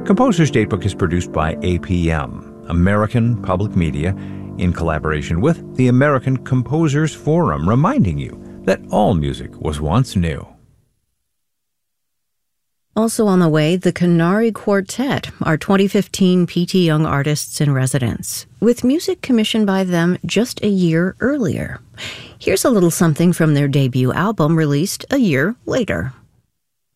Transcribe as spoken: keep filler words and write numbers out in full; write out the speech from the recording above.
Composer's Datebook is produced by A P M, American Public Media, in collaboration with the American Composers Forum, reminding you that all music was once new. Also on the way, the Canary Quartet, our twenty fifteen P T Young Artists in Residence, with music commissioned by them just a year earlier. Here's a little something from their debut album released a year later.